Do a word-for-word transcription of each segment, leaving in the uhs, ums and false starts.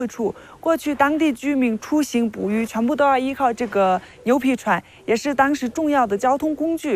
处，过去当地居民出行捕鱼全部都要依靠这个牛皮船，也是当时重要的交通工具。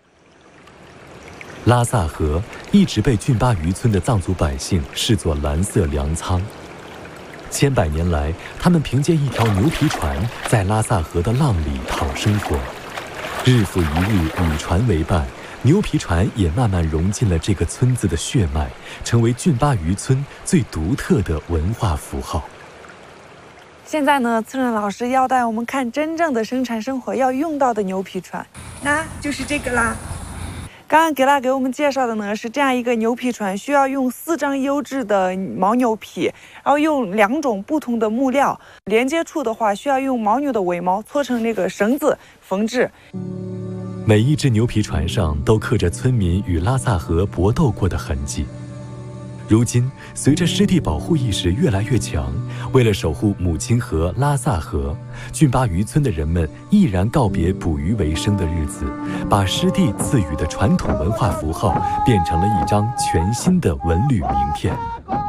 拉萨河一直被俊巴渔村的藏族百姓视作蓝色粮仓。千百年来，他们凭借一条牛皮船，在拉萨河的浪里讨生活。日复一日，以船为伴，牛皮船也慢慢融进了这个村子的血脉，成为俊巴渔村最独特的文化符号。 现在呢，次任老师要带我们看真正的生产生活要用到的牛皮船，那就是这个啦。刚刚给他给我们介绍的呢是这样一个牛皮船，需要用四张优质的牦牛皮，然后用两种不同的木料，连接处的话需要用牦牛的尾毛搓成那个绳子缝制。 每一只牛皮船上都刻着村民与拉萨河搏斗过的痕迹。如今，随着湿地保护意识越来越强，为了守护母亲河拉萨河，俊巴渔村的人们毅然告别捕鱼为生的日子，把湿地赐予的传统文化符号变成了一张全新的文旅名片。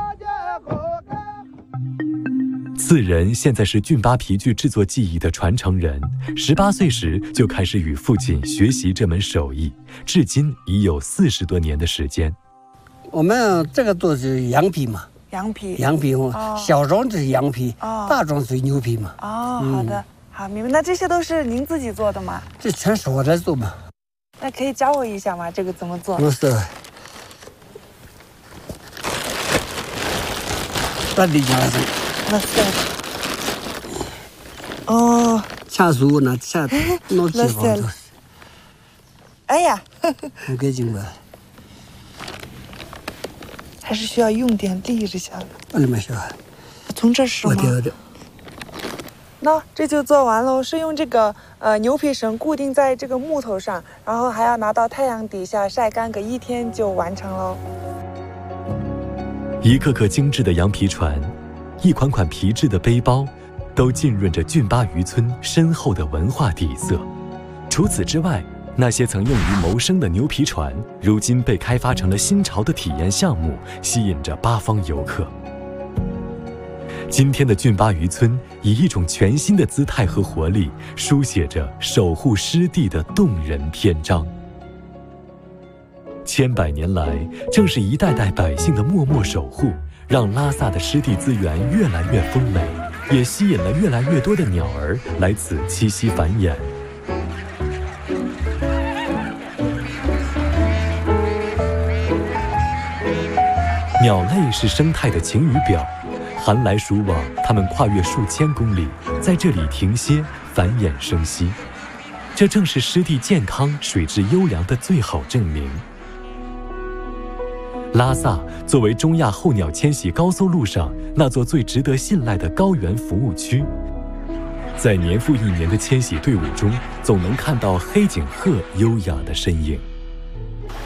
次仁现在是俊巴皮具制作技艺的传承人，十八岁时就开始与父亲学习这门手艺，至今已有四十多年的时间。 我们这个都是羊皮嘛， 羊皮， 羊皮哦， 小种就是羊皮， 哦， 大种是牛皮嘛。 哦，好的，嗯、好，明白。那这些都是您自己做的吗？ 这全是我在做嘛。 那可以教我一下吗？这个怎么做？ 不是，那得讲是， 那是，哦， 掐树那掐，弄起房子。 哎呀， 不给劲吧？ 还是需要用点力这下的。 那你们说， 从这是吗？ 我调的。 那这就做完了，是用这个呃牛皮绳固定在这个木头上，然后还要拿到太阳底下晒干个一天就完成喽。 一个个精致的羊皮船，一款款皮质的背包，都浸润着俊巴渔村深厚的文化底色。除此之外，那些曾用于谋生的牛皮船，如今被开发成了新潮的体验项目，吸引着八方游客。今天的俊巴渔村以一种全新的姿态和活力，书写着守护湿地的动人篇章。千百年来，正是一代代百姓的默默守护，让拉萨的湿地资源越来越丰美，也吸引了越来越多的鸟儿来此栖息繁衍。鸟类是生态的晴雨表，寒来暑往，它们跨越数千公里，在这里停歇、繁衍生息。这正是湿地健康、水质优良的最好证明。拉萨作为中亚候鸟迁徙高速路上那座最值得信赖的高原服务区，在年复一年的迁徙队伍中，总能看到黑颈鹤优雅的身影。